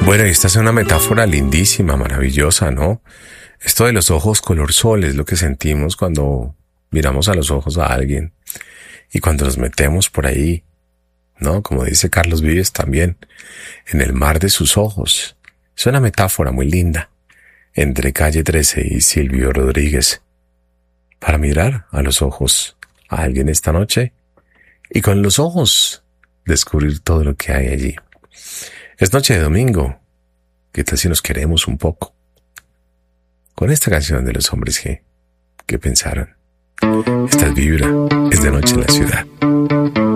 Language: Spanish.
Bueno, y esta es una metáfora lindísima, maravillosa, ¿no? Esto de los ojos color sol es lo que sentimos cuando miramos a los ojos a alguien y cuando nos metemos por ahí, ¿no? Como dice Carlos Vives también, en el mar de sus ojos. Es una metáfora muy linda entre Calle 13 y Silvio Rodríguez para mirar a los ojos a alguien esta noche y con los ojos descubrir todo lo que hay allí. Es noche de domingo. ¿Qué tal si nos queremos un poco? Con esta canción de los Hombres G. ¿Qué pensaron? Esta es Vibra, es de noche en la ciudad.